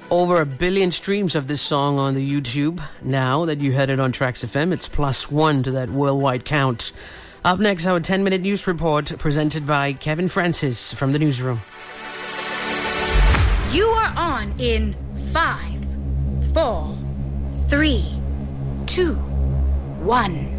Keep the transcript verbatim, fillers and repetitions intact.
Over a billion streams of this song on the YouTube. Now that you heard it on Trax F M, it's plus one to that worldwide count. Up next, our ten-minute news report presented by Kevin Francis from the newsroom. You are on in five, four, three, two, one.